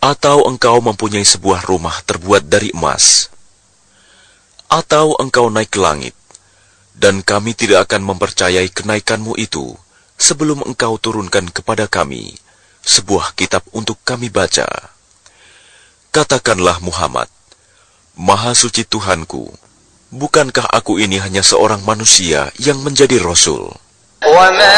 Atau engkau mempunyai sebuah rumah terbuat dari emas? Atau engkau naik ke langit, dan kami tidak akan mempercayai kenaikanmu itu sebelum engkau turunkan kepada kami sebuah kitab untuk kami baca. Katakanlah Muhammad, Maha Suci Tuhanku, bukankah aku ini hanya seorang manusia yang menjadi Rasul?